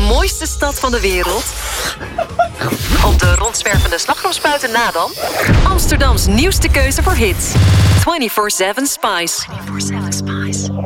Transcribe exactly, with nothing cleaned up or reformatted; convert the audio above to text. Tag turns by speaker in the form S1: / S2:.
S1: mooiste stad van de wereld? Op de rondzwervende slagroomspuiten na dan? Amsterdams nieuwste keuze voor hits. vierentwintig zeven Spice.